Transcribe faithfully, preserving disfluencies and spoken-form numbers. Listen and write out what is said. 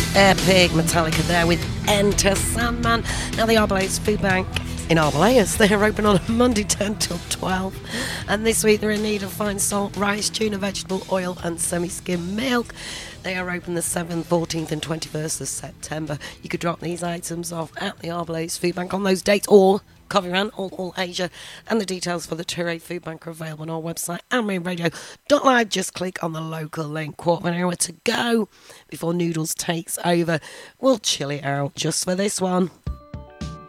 Epic Metallica there with Enter Sandman. Now the Arbalays Food Bank in Arbalayas, they're open on Monday ten till twelve, and this week they're in need of fine salt, rice, tuna, vegetable oil and semi-skim milk. They are open the seventh, fourteenth and twenty-first of September. You could drop these items off at the Arbalays Food Bank on those dates, or Coffee Run, All, All Asia, and the details for the Touré Food Bank are available on our website, amrain radio dot live. Just click on the local link. Quarter of an hour to go before Noodles takes over. We'll chill it out just for this one.